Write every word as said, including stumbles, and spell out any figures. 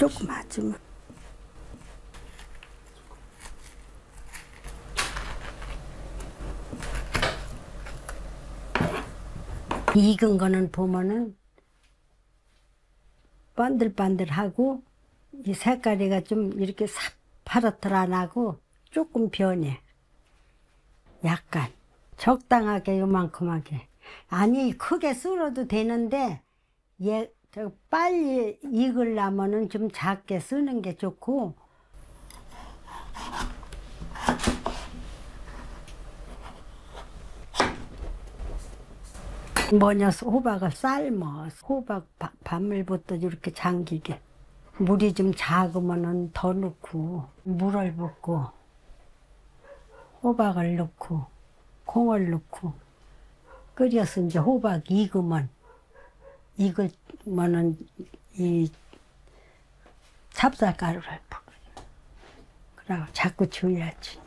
조금 하지만. 익은 거는 보면은 반들반들하고 이 색깔이가 좀 이렇게 삽파랗들 안 하고 조금 변해. 약간 적당하게 요만큼하게. 아니 크게 썰어도 되는데 얘 저 빨리 익으려면은 좀 작게 쓰는 게 좋고. 뭐냐 호박을 삶아. 호박 바, 바물부터 이렇게 잠기게. 물이 좀 작으면은 더 넣고 물을 붓고 호박을 넣고 콩을 넣고 끓여서 이제 호박 익으면 익으면은 이 찹쌀가루를 붓고 그러고 자꾸 줘야지.